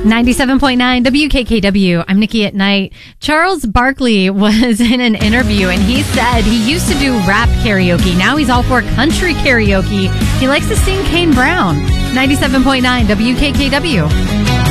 97.9 WKKW. I'm Nikki at Night. Charles Barkley was in an interview and he said he used to do rap karaoke. Now he's all for country karaoke. He likes to sing Kane Brown. 97.9 WKKW.